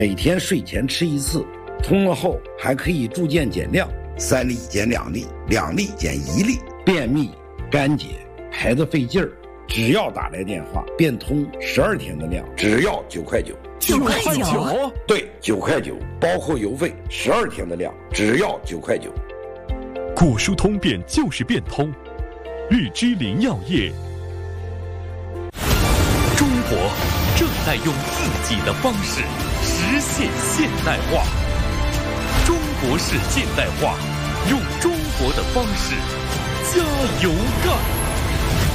每天睡前吃1次，通了后还可以逐渐减量，3粒减2粒，2粒减1粒。便秘、干结、排得费劲儿，只要打来电话，变通12天的量，只要9块9。 9块9？ 对，9块9，包括邮费，12天的量，只要9块9。 果蔬通便就是变通，日之林药业。中国正在用自己的方式实现现代化。中国式现代化，用中国的方式加油干！